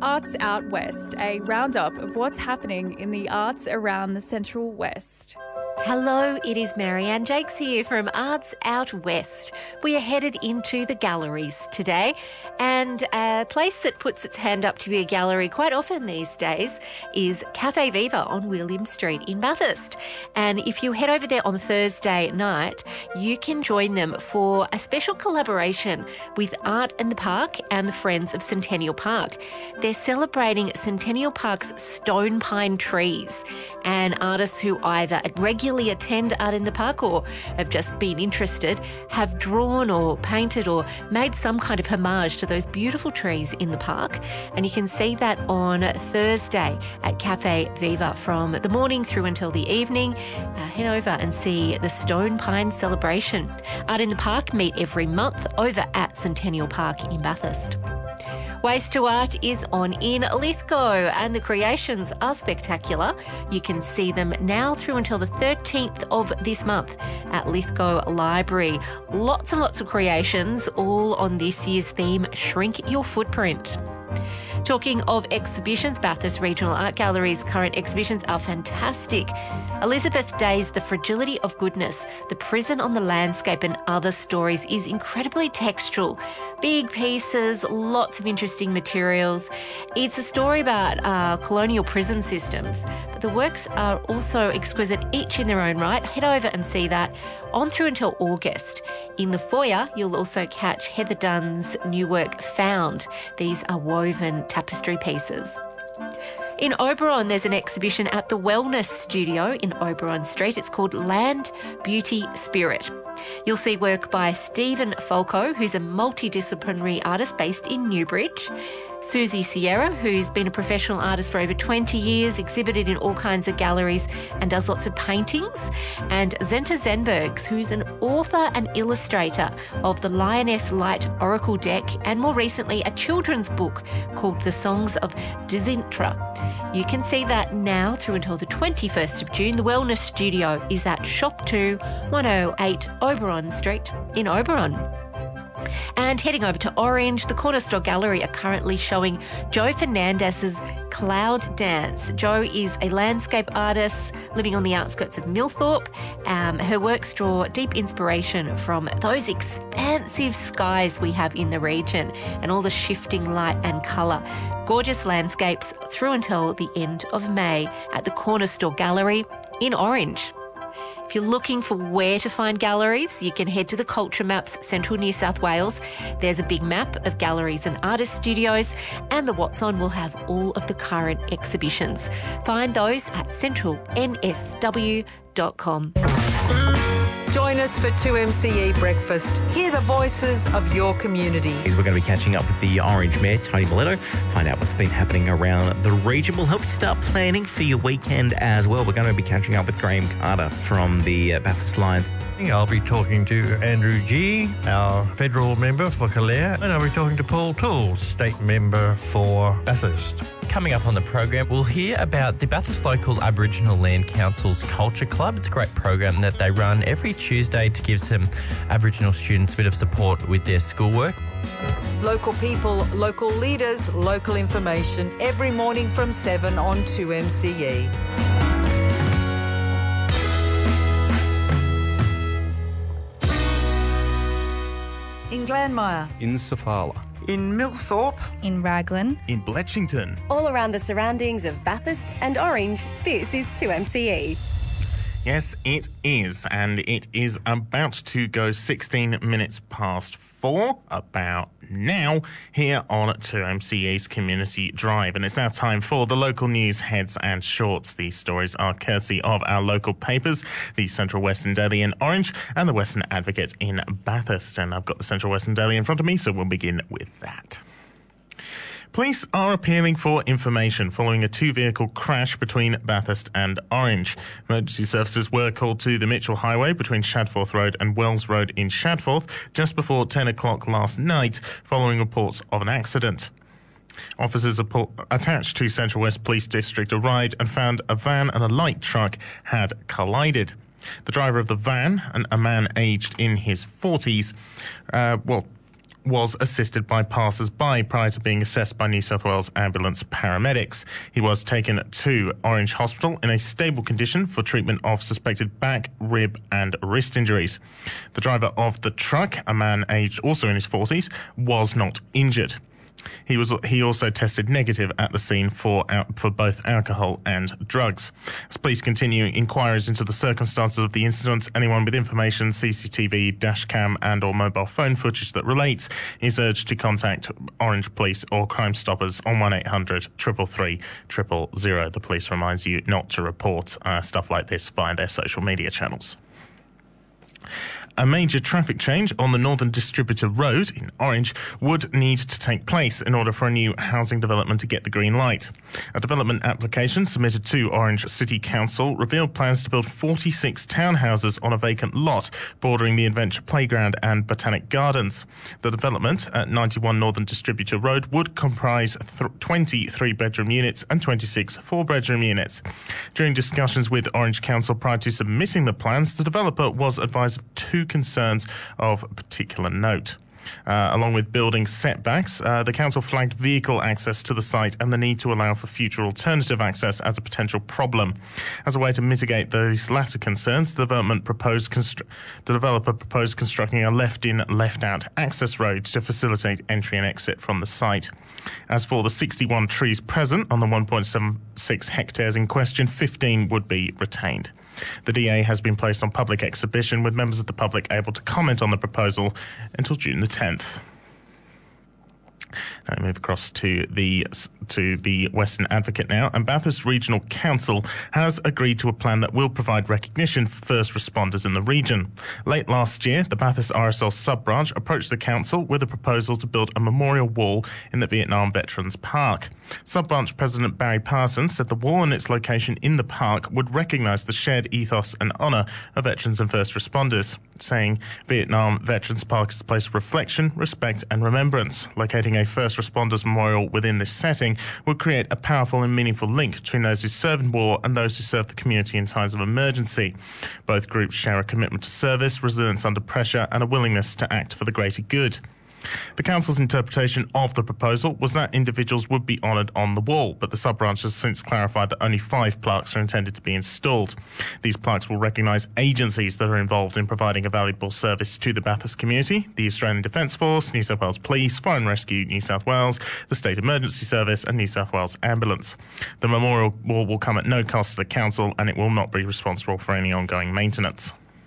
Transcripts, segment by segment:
Arts Out West, a roundup of what's happening in the arts around the Central West. Hello, it is Marianne Jakes here from Arts Out West. We are headed into the galleries today, and a place that puts its hand up to be a gallery quite often these days is Cafe Viva on William Street in Bathurst. And if you head over there on Thursday night, you can join them for a special collaboration with Art in the Park and the Friends of Centennial Park. They're celebrating Centennial Park's stone pine trees, and artists who either regularly attend Art in the Park or have just been interested have drawn or painted or made some kind of homage to those beautiful trees in the park. And you can see that on Thursday at Cafe Viva from the morning through until the evening. Head over and see the Stone Pine celebration. Art in the Park meet every month over at Centennial Park in Bathurst. Waste to Art is on in Lithgow, and the creations are spectacular. You can see them now through until the 13th of this month at Lithgow Library. Lots and lots of creations, all on this year's theme, Shrink Your Footprint. Talking of exhibitions, Bathurst Regional Art Gallery's current exhibitions are fantastic. Elizabeth Day's The Fragility of Goodness, The Prison on the Landscape and Other Stories is incredibly textual. Big pieces, lots of interesting materials. It's a story about colonial prison systems, but the works are also exquisite, each in their own right. Head over and see that on through until August. In the foyer, you'll also catch Heather Dunn's new work, Found. These are woven tapestry pieces. In Oberon, there's an exhibition at the Wellness Studio in Oberon Street. It's called Land, Beauty, Spirit. You'll see work by Stephen Falco, who's a multidisciplinary artist based in Newbridge. Susie Sierra, who's been a professional artist for over 20 years, exhibited in all kinds of galleries and does lots of paintings. And Zenta Zenbergs, who's an author and illustrator of the Lioness Light Oracle deck and more recently a children's book called The Songs of Dizintra. You can see that now through until the 21st of June. The Wellness Studio is at Shop 2, 108 Oberon Street in Oberon. And heading over to Orange, the Corner Store Gallery are currently showing Joe Fernandez's Cloud Dance. Joe is a landscape artist living on the outskirts of Millthorpe. Her works draw deep inspiration from those expansive skies we have in the region and all the shifting light and colour. Gorgeous landscapes through until the end of May at the Corner Store Gallery in Orange. If you're looking for where to find galleries, you can head to the Culture Maps Central New South Wales. There's a big map of galleries and artist studios, and the What's On will have all of the current exhibitions. Find those at centralnsw.com. Join us for 2MCE Breakfast. Hear the voices of your community. We're going to be catching up with the Orange Mayor, Tony Miletto, find out what's been happening around the region. We'll help you start planning for your weekend as well. We're going to be catching up with Graham Carter from the Bathurst Lions. I'll be talking to Andrew G, our federal member for Calare, and I'll be talking to Paul Toole, state member for Bathurst. Coming up on the program, we'll hear about the Bathurst Local Aboriginal Land Council's Culture Club. It's a great program that they run every Tuesday to give some Aboriginal students a bit of support with their schoolwork. Local people, local leaders, local information every morning from 7 on 2MCE. In Glanmire, in Sofala, in Millthorpe, in Raglan, in Bletchington. All around the surroundings of Bathurst and Orange, this is 2MCE. Yes, it is, and it is about to go 16 minutes past 4, about now, here on 2MCE's Community Drive. And it's now time for the local news heads and shorts. These stories are courtesy of our local papers, the Central Western Daily in Orange and the Western Advocate in Bathurst. And I've got the Central Western Daily in front of me, so we'll begin with that. Police are appealing for information following a two-vehicle crash between Bathurst and Orange. Emergency services were called to the Mitchell Highway between Shadforth Road and Wells Road in Shadforth just before 10 o'clock last night following reports of an accident. Officers attached to Central West Police District arrived and found a van and a light truck had collided. The driver of the van, a man aged in his 40s, was assisted by passers-by prior to being assessed by New South Wales ambulance paramedics. He was taken to Orange Hospital in a stable condition for treatment of suspected back, rib and wrist injuries. The driver of the truck, a man aged also in his 40s, was not injured. He also tested negative at the scene for both alcohol and drugs. As police continue inquiries into the circumstances of the incident, anyone with information, CCTV, dashcam and or mobile phone footage that relates is urged to contact Orange Police or Crime Stoppers on 1800 333 000. The police reminds you not to report stuff like this via their social media channels. A major traffic change on the Northern Distributor Road in Orange would need to take place in order for a new housing development to get the green light. A development application submitted to Orange City Council revealed plans to build 46 townhouses on a vacant lot bordering the Adventure Playground and Botanic Gardens. The development at 91 Northern Distributor Road would comprise 20 three-bedroom units and 26 four-bedroom units. During discussions with Orange Council prior to submitting the plans, the developer was advised of two concerns of particular note. Along with building setbacks, the council flagged vehicle access to the site and the need to allow for future alternative access as a potential problem. As a way to mitigate those latter concerns, the developer proposed constructing a left-in, left-out access road to facilitate entry and exit from the site. As for the 61 trees present on the 1.76 hectares in question, 15 would be retained. The DA has been placed on public exhibition with members of the public able to comment on the proposal until June the 10th. Now we move across to the Western Advocate now, and Bathurst Regional Council has agreed to a plan that will provide recognition for first responders in the region. Late last year, the Bathurst RSL sub-branch approached the council with a proposal to build a memorial wall in the Vietnam Veterans Park. Sub-branch President Barry Parsons said the wall and its location in the park would recognise the shared ethos and honour of veterans and first responders, saying Vietnam Veterans Park is a place of reflection, respect and remembrance. Locating a first responders memorial within this setting would create a powerful and meaningful link between those who serve in war and those who serve the community in times of emergency. Both groups share a commitment to service, resilience under pressure and a willingness to act for the greater good. The council's interpretation of the proposal was that individuals would be honoured on the wall, but the sub-branch has since clarified that only 5 plaques are intended to be installed. These plaques will recognise agencies that are involved in providing a valuable service to the Bathurst community: the Australian Defence Force, New South Wales Police, Fire and Rescue New South Wales, the State Emergency Service and New South Wales Ambulance. The memorial wall will come at no cost to the council and it will not be responsible for any ongoing maintenance.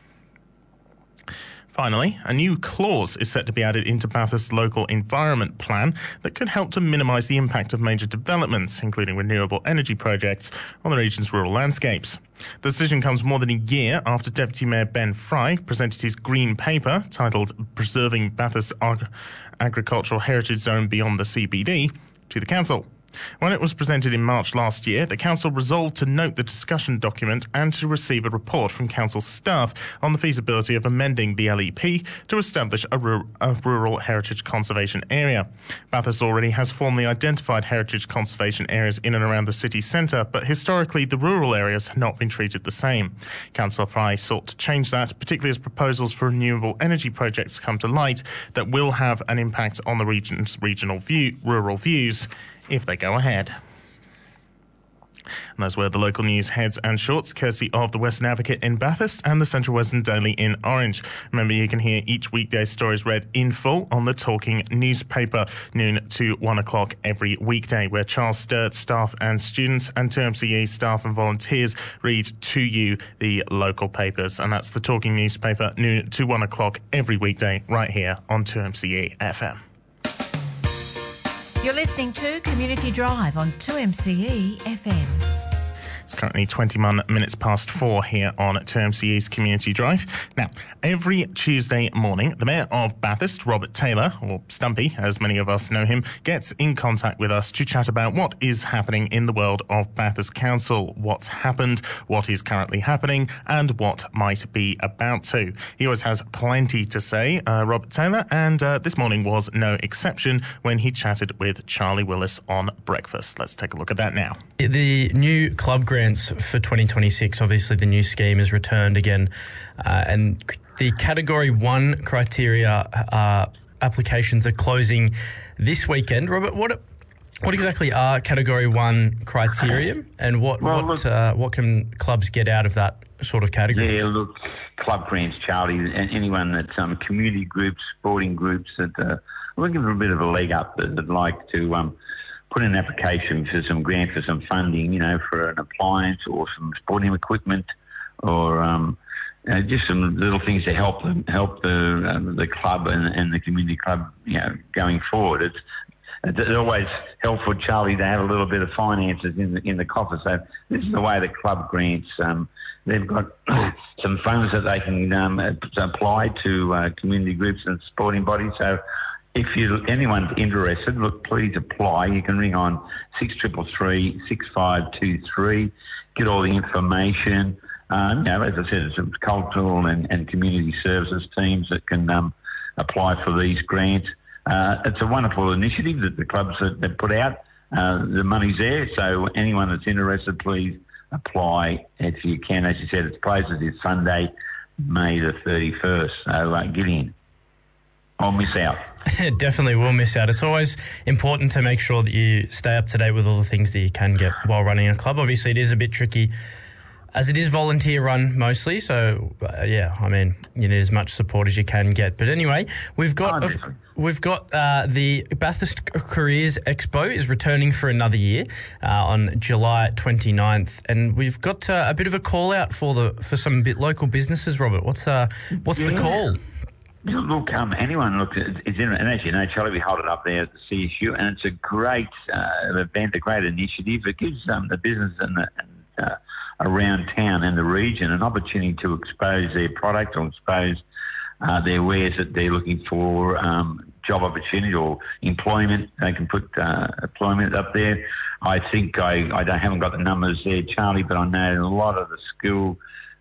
Finally, a new clause is set to be added into Bathurst's local environment plan that could help to minimise the impact of major developments, including renewable energy projects, on the region's rural landscapes. The decision comes more than a year after Deputy Mayor Ben Fry presented his green paper titled Preserving Bathurst's Agricultural Heritage Zone Beyond the CBD to the council. When it was presented in March last year, the council resolved to note the discussion document and to receive a report from council staff on the feasibility of amending the LEP to establish a rural heritage conservation area. Bathurst already has formally identified heritage conservation areas in and around the city centre, but historically the rural areas have not been treated the same. Councillor Fry sought to change that, particularly as proposals for renewable energy projects come to light that will have an impact on the region's rural views if they go ahead. And those were the local news heads and shorts, courtesy of the Western Advocate in Bathurst and the Central Western Daily in Orange. Remember, you can hear each weekday stories read in full on the Talking newspaper, noon to 1 o'clock every weekday, where Charles Sturt, staff and students, and 2MCE staff and volunteers read to you the local papers. And that's the Talking newspaper, noon to 1 o'clock every weekday, right here on 2MCE FM. You're listening to Community Drive on 2MCE FM. It's currently 21 minutes past 4 here on 2MCE's Community Drive. Now, every Tuesday morning, the Mayor of Bathurst, Robert Taylor, or Stumpy, as many of us know him, gets in contact with us to chat about what is happening in the world of Bathurst Council, what's happened, what is currently happening, and what might be about to. He always has plenty to say, Robert Taylor, and this morning was no exception when he chatted with Charlie Willis on breakfast. Let's take a look at that now. The new club grants for 2026, obviously the new scheme is returned again, and the Category 1 criteria are applications are closing this weekend. Robert, what exactly are Category 1 criteria, and what can clubs get out of that sort of category? Yeah, look, club grants, Charlie, and anyone that's community groups, sporting groups that are looking for a bit of a leg up that'd like to put in an application for some grant for some funding, for an appliance or some sporting equipment, or just some little things to help the club and the community club, going forward. It's always helpful, Charlie, to have a little bit of finances in the coffer. So this is the way the club grants. They've got some funds that they can apply to community groups and sporting bodies. So if anyone's interested, look, please apply. You can ring on 6333 6523, get all the information. As I said, it's cultural and community services teams that can apply for these grants. It's a wonderful initiative that the clubs have put out. The money's there, so anyone that's interested, please apply if you can. As you said, it closes this Sunday, May the 31st, so get in. I'll miss out. Definitely will miss out. It's always important to make sure that you stay up to date with all the things that you can get while running a club. Obviously, it is a bit tricky, as it is volunteer run mostly, so you need as much support as you can get. But anyway, we've got the Bathurst Careers Expo is returning for another year on July 29th, and we've got a bit of a call out for some local businesses. Robert, what's the call? Look, anyone is in, and as you know, Charlie, we hold it up there at the CSU, and it's a great event, a great initiative. It gives the business and around town and the region an opportunity to expose their product or expose their wares that they're looking for, job opportunity or employment. They can put employment up there. I think I haven't got the numbers there, Charlie, but I know a lot of the school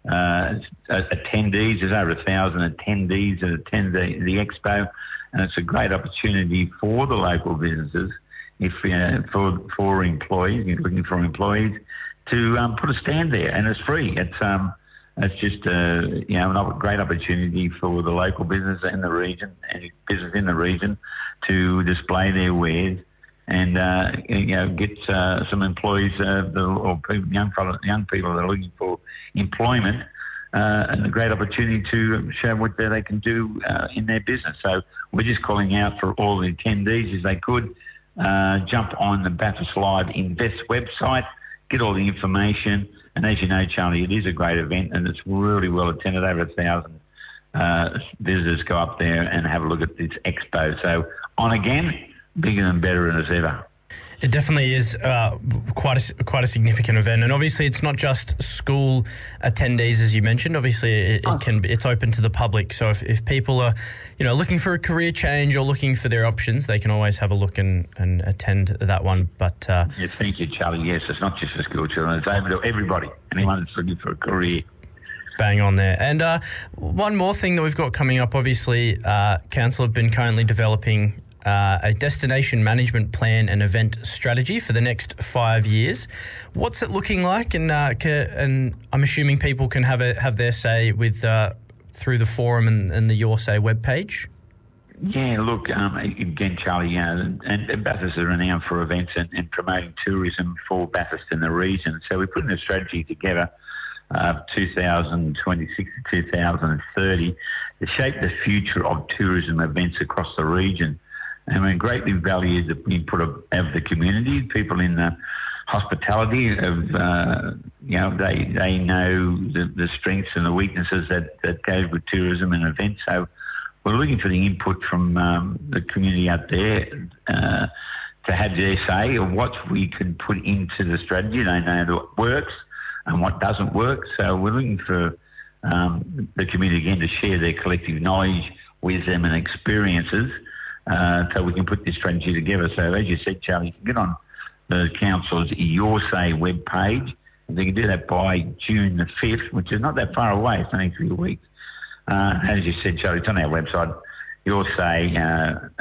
attendees, there's over 1,000 attendees that attend the expo, and it's a great opportunity for the local businesses, for employees, you're looking for employees, to put a stand there, and it's free. It's just a great opportunity for the local business in the region and business in the region to display their wares and get some employees or young people that are looking for employment, and a great opportunity to show what they can do in their business. So we're just calling out for all the attendees, as they could jump on the Bathurst Live Invest website, get all the information. And as you know, Charlie, it is a great event and it's really well attended. Over 1,000 visitors go up there and have a look at this expo. So on again, bigger and better as ever. It definitely is quite a significant event, and obviously it's not just school attendees, as you mentioned. Obviously, it's open to the public. So if people are, looking for a career change or looking for their options, they can always have a look and attend that one. But yes, thank you, Charlie. Yes, it's not just for school children; it's open to everybody, anyone that's looking for a career. Bang on there. And one more thing that we've got coming up. Obviously, Council have been currently developing a destination management plan and event strategy for the next 5 years. What's it looking like? And I'm assuming people can have their say with through the forum and the Your Say webpage. Yeah, look, again, Charlie, and Bathurst are renowned for events and promoting tourism for Bathurst in the region. So we're putting a strategy together 2026 to 2030 to shape the future of tourism events across the region. And we greatly value the input of the community, people in the hospitality of, they know the strengths and the weaknesses that go with tourism and events. So we're looking for the input from the community out there to have their say of what we could put into the strategy. They know what works and what doesn't work. So we're looking for the community again to share their collective knowledge, wisdom and experiences so we can put this strategy together. So as you said, Charlie, you can get on the Council's Your Say webpage, and they can do that by June the 5th, which is not that far away. It's only 3 weeks. As you said, Charlie, it's on our website, Your Say at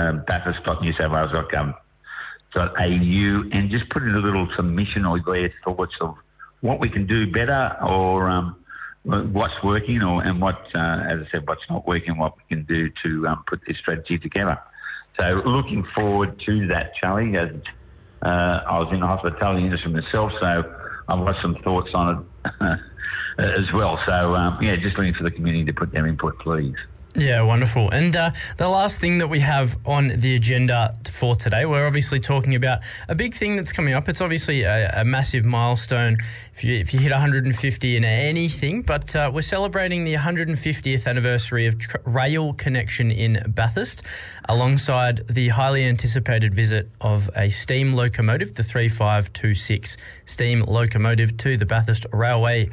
bathurst.newsouthwales.gov.au, and just put in a little submission or their thoughts of what we can do better or what's working and what, as I said, what's not working, what we can do to put this strategy together. So looking forward to that, Charlie. I was in the hospitality industry myself, so I've got some thoughts on it as well. So, just looking for the community to put their input, please. Yeah, wonderful. And the last thing that we have on the agenda for today, we're obviously talking about a big thing that's coming up. It's obviously a massive milestone if you hit 150 in anything, but we're celebrating the 150th anniversary of rail connection in Bathurst, alongside the highly anticipated visit of a steam locomotive, the 3526 steam locomotive, to the Bathurst Railway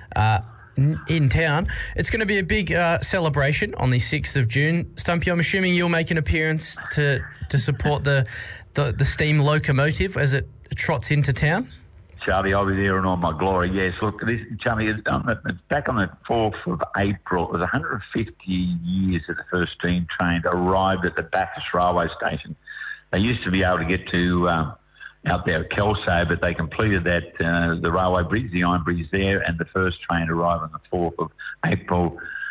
in town. It's going to be a big celebration on the 6th of June. Stumpy, I'm assuming you'll make an appearance to support the steam locomotive as it trots into town? Charlie, I'll be there in all my glory, yes. Look, Charlie, it's back on the 4th of April. It was 150 years that the first steam train arrived at the Bathurst Railway Station. They used to be able to get to out there at Kelso, but they completed that, the railway bridge, the Iron Bridge there, and the first train arrived on the 4th of April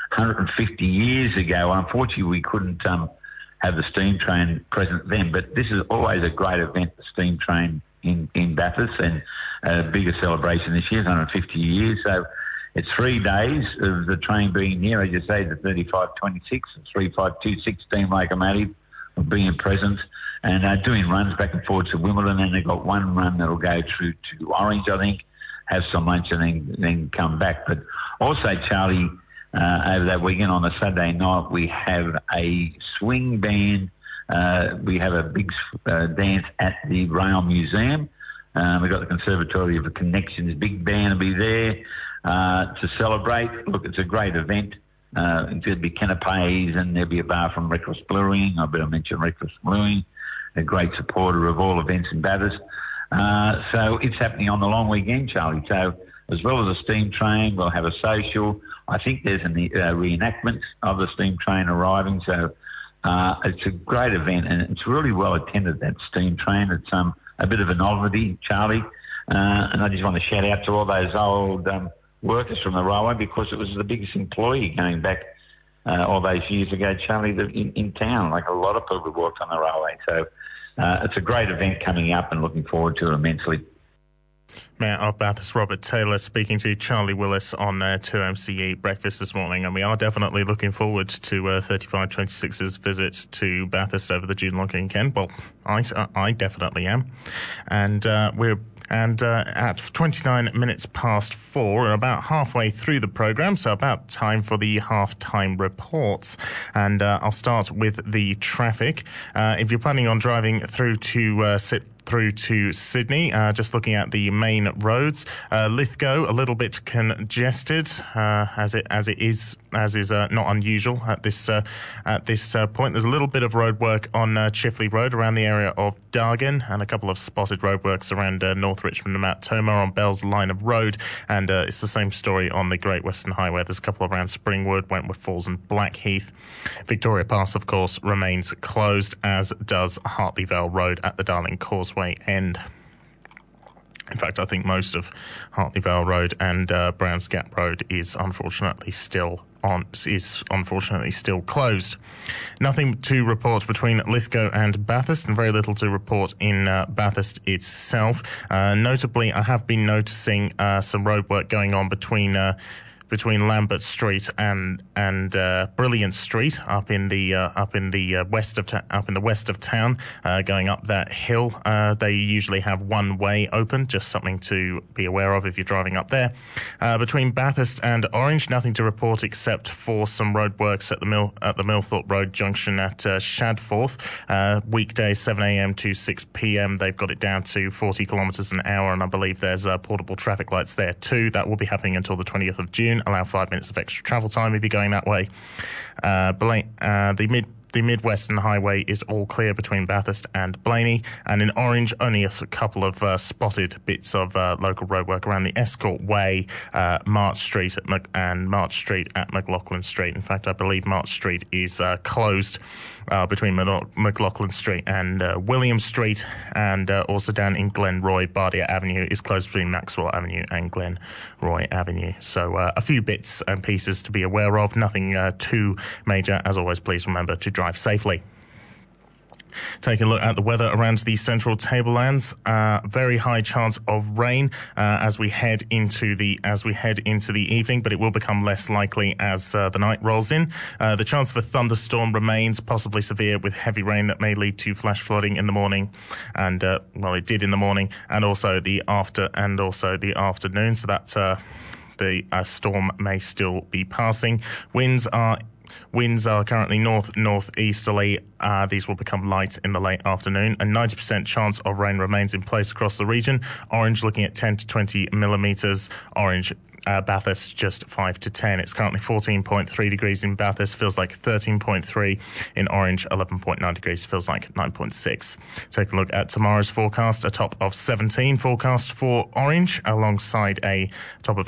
150 years ago. Unfortunately, we couldn't have the steam train present then, but this is always a great event, the steam train in Bathurst, and a bigger celebration this year, 150 years. So it's 3 days of the train being here, as you say, the 3526 and 3526 steam locomotive of being present and doing runs back and forth to Wimbledon, and they've got one run that'll go through to Orange, I think, have some lunch and then come back. But also, Charlie, over that weekend on a Saturday night, we have a swing band. We have a big dance at the Rail Museum. We've got the Conservatory of Connections big band will be there to celebrate. Look, it's a great event. There'll be canapes and there'll be a bar from Reckless Brewing. I better mention Reckless Brewing, a great supporter of all events in Bathurst. So it's happening on the long weekend, Charlie. So as well as a steam train, we'll have a social. I think there's a reenactment of the steam train arriving. So it's a great event, and it's really well attended, that steam train. It's a bit of a novelty, Charlie. And I just want to shout out to all those old workers from the railway, because it was the biggest employee going back all those years ago, Charlie, in town, like a lot of people worked on the railway. So it's a great event coming up, and looking forward to it immensely. Mayor of Bathurst Robert Taylor speaking to Charlie Willis on 2MCE Breakfast this morning, and we are definitely looking forward to 3526's visit to Bathurst over the June long weekend. Well, I definitely am, and at 29 minutes past 4, we're about halfway through the programme, so about time for the half-time reports. And I'll start with the traffic. If you're planning on driving through to Sydney, just looking at the main roads, Lithgow a little bit congested, as is not unusual at this point. There's a little bit of road work on Chifley Road around the area of Dargan, and a couple of spotted roadworks around North Richmond and Mount Tomah on Bell's Line of Road, and it's the same story on the Great Western Highway. There's a couple around Springwood, Wentworth Falls and Blackheath. Victoria Pass, of course, remains closed, as does Hartley Vale Road at the Darling Causeway end. In fact, I think most of Hartley Vale Road and Browns Gap Road is unfortunately still closed. Nothing to report between Lithgow and Bathurst, and very little to report in Bathurst itself. Notably, I have been noticing some roadwork going on between Lambert Street and Brilliant Street up in the west of town, going up that hill. They usually have one way open, just something to be aware of if you're driving up there. Between Bathurst and Orange, nothing to report except for some roadworks at the Millthorpe Road junction at Shadforth. Weekdays 7 a.m. to 6 p.m. They've got it down to 40 kilometres an hour, and I believe there's portable traffic lights there too. That will be happening until the 20th of June. Allow 5 minutes of extra travel time if you're going that way. The Midwestern Highway is all clear between Bathurst and Blaney, and in orange, only a couple of spotted bits of local roadwork around the Escort Way, March Street and March Street at McLaughlin Street. In fact, I believe March Street is closed between McLaughlin Street and William Street, and also down in Glenroy, Bardia Avenue is closed between Maxwell Avenue and Glenroy Avenue. So a few bits and pieces to be aware of, nothing too major. As always, please remember to drive safely. Taking a look at the weather around the central tablelands, very high chance of rain as we head into the evening, but it will become less likely as the night rolls in. The chance of a thunderstorm remains, possibly severe, with heavy rain that may lead to flash flooding in the morning, and it did in the morning, and also the afternoon. So that the storm may still be passing. Winds are currently northeasterly. These will become light in the late afternoon. A 90% chance of rain remains in place across the region. Orange looking at 10 to 20 millimetres. Orange Bathurst just 5 to 10. It's currently 14.3 degrees in Bathurst, feels like 13.3 in Orange, 11.9 degrees, feels like 9.6. Take a look at tomorrow's forecast, a top of 17 forecast for Orange, alongside a top of